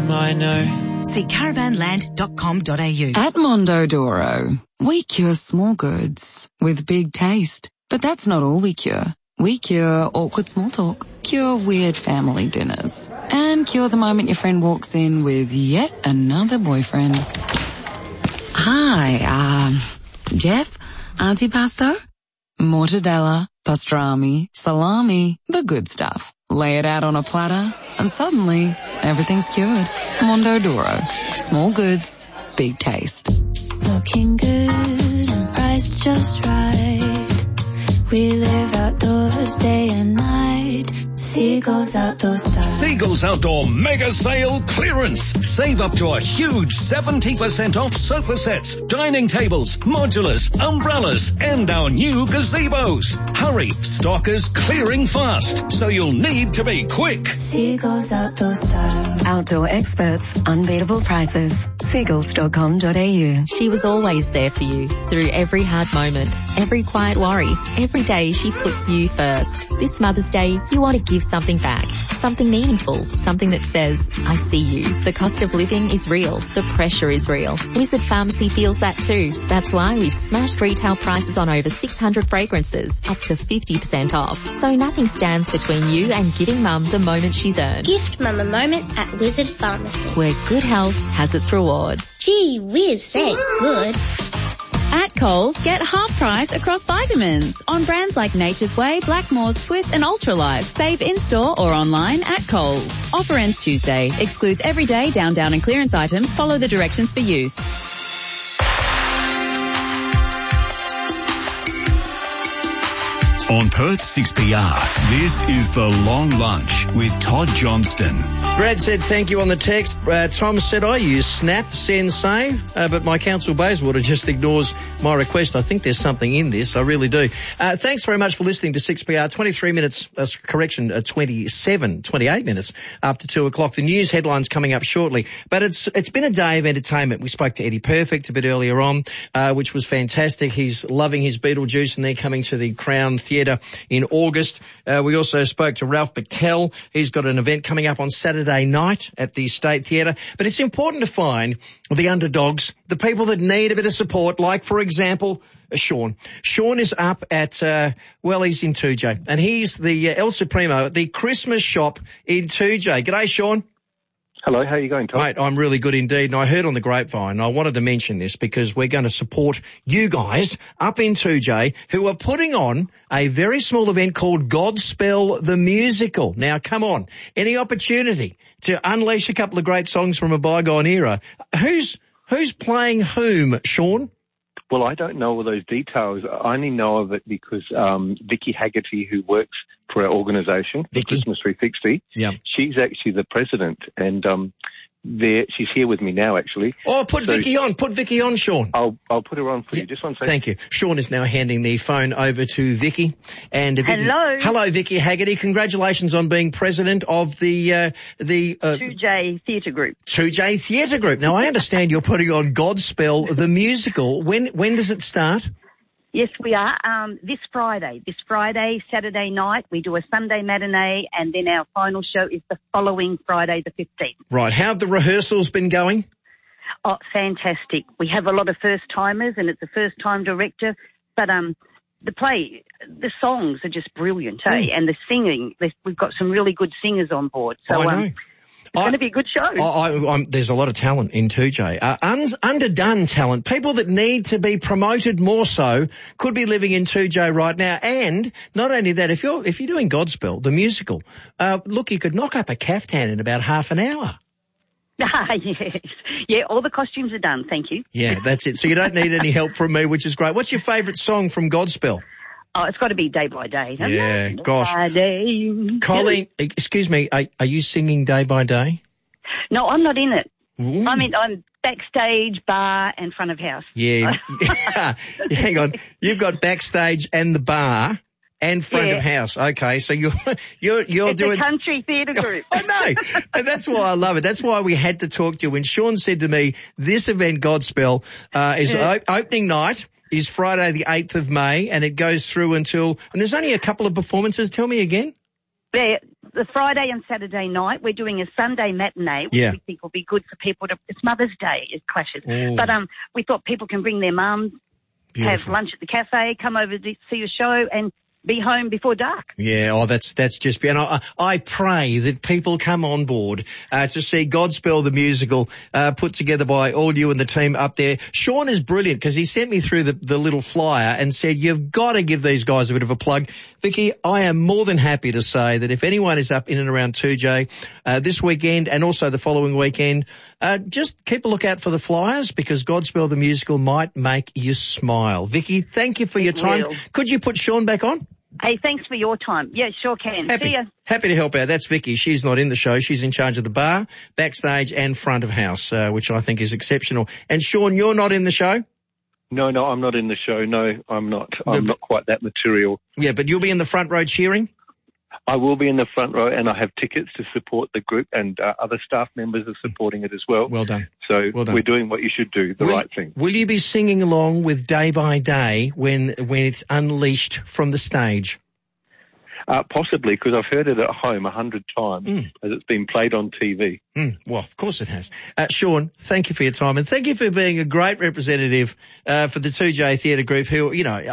I know. See caravanland.com.au. At Mondodoro, we cure small goods with big taste. But that's not all we cure. We cure awkward small talk, cure weird family dinners, and cure the moment your friend walks in with yet another boyfriend. Hi, Jeff, antipasto, mortadella, pastrami, salami, the good stuff. Lay it out on a platter, and suddenly everything's cured. Mondodoro, small goods, big taste. Looking good and priced just right. We live outdoors day and night. Seagulls Outdoor Style. Seagulls Outdoor Mega Sale Clearance. Save up to a huge 70% off sofa sets, dining tables, modulars, umbrellas, and our new gazebos. Hurry, stock is clearing fast, so you'll need to be quick. Seagulls Outdoor Style. Outdoor experts, unbeatable prices. Seagulls.com.au. She was always there for you through every hard moment, every quiet worry. Every day she puts you first. This Mother's Day, you want to give something back, something meaningful, something that says, I see you. The cost of living is real. The pressure is real. Wizard Pharmacy feels that too. That's why we've smashed retail prices on over 600 fragrances, up to 50% off. So nothing stands between you and giving Mum the moment she's earned. Gift Mum a moment at Wizard Pharmacy, where good health has its rewards. Gee whiz, they're good. At Coles, get half price across vitamins on brands like Nature's Way, Blackmores, Swiss and Ultralife. Save in-store or online at Coles. Offer ends Tuesday. Excludes everyday down and clearance items. Follow the directions for use. On Perth 6PR, this is The Long Lunch with Todd Johnston. Brad said thank you on the text. Tom said I use Snap, Send, Save, but my council Bayswater just ignores my request. I think there's something in this. I really do. Thanks very much for listening to 6PR. 23 minutes, 28 minutes after 2 o'clock. The news headlines coming up shortly. But it's been a day of entertainment. We spoke to Eddie Perfect a bit earlier on, which was fantastic. He's loving his Beetlejuice and they're coming to the Crown Theatre in August. We also spoke to Ralph McTell. He's got an event coming up on Saturday night at the State Theatre. But it's important to find the underdogs, the people that need a bit of support, like, for example, Sean. Sean is up at, he's in 2J, and he's the El Supremo at the Christmas shop in 2J. G'day, Sean. Hello, how are you going, Tom? Mate, I'm really good indeed, and I heard on the grapevine, and I wanted to mention this because we're going to support you guys up in 2J who are putting on a very small event called Godspell the Musical. Now, come on, any opportunity to unleash a couple of great songs from a bygone era. Who's playing whom, Sean? Well, I don't know all those details. I only know of it because Vicky Haggerty, who works for our organisation, Christmas 360, she's actually the president, and she's here with me now, actually. Oh, put Vicky on. Put Vicky on, Sean. I'll put her on for you. Just one second. Thank you. Sean is now handing the phone over to Vicky. And Vicky, hello, Vicky Haggerty. Congratulations on being president of the 2J Theatre Group. 2J Theatre Group. Now, I understand you're putting on Godspell the Musical. When does it start? Yes, we are. This Friday, Saturday night, we do a Sunday matinee, and then our final show is the following Friday, the 15th. Right. How have the rehearsals been going? Oh, fantastic. We have a lot of first-timers, and it's a first-time director, but the songs are just brilliant, eh? And the singing, we've got some really good singers on board. So, I know. It's going to be a good show. There's a lot of talent in 2J. Underdone talent, people that need to be promoted more so, could be living in 2J right now. And not only that, if you're doing Godspell, the musical, look, you could knock up a caftan in about half an hour. Yes. Yeah, all the costumes are done, thank you. Yeah, that's it. So you don't need any help from me, which is great. What's your favourite song from Godspell? Oh, it's got to be Day by Day. Yeah, gosh. By Day. Colleen, excuse me, are you singing Day by Day? No, I'm not in it. Ooh. I mean, I'm backstage, bar, and front of house. Yeah. Hang on. You've got backstage and the bar and front of house. Okay, so you're it's doing a country theatre group. I know. And that's why I love it. That's why we had to talk to you. When Sean said to me, this event, Godspell, is opening night. Is Friday the 8th of May, and it goes through and there's only a couple of performances. Tell me again. The Friday and Saturday night, we're doing a Sunday matinee, which we think will be good for people to. It's Mother's Day, it clashes. But we thought people can bring their mums, have lunch at the cafe, come over to see a show, and be home before dark. Yeah, that's just, and I pray that people come on board to see Godspell the musical put together by all you and the team up there. Sean is brilliant because he sent me through the little flyer and said, you've got to give these guys a bit of a plug. Vicky, I am more than happy to say that if anyone is up in and around 2J this weekend and also the following weekend, just keep a lookout for the flyers because Godspell the musical might make you smile. Vicky, thank you for your time. Could you put Sean back on? Hey, thanks for your time. Yeah, sure can. See ya. Happy to help out. That's Vicky. She's not in the show. She's in charge of the bar, backstage and front of house, which I think is exceptional. And Sean, you're not in the show? No, I'm not in the show. No, I'm not. I'm not quite that material. Yeah, but you'll be in the front row cheering? I will be in the front row, and I have tickets to support the group, and other staff members are supporting it as well. Well done. So we're doing what you should do, the right thing. Will you be singing along with Day by Day when it's unleashed from the stage? Possibly, because I've heard it at home 100 times as it's been played on TV. Well, of course it has. Sean, thank you for your time, and thank you for being a great representative for the 2J Theatre Group who, you know,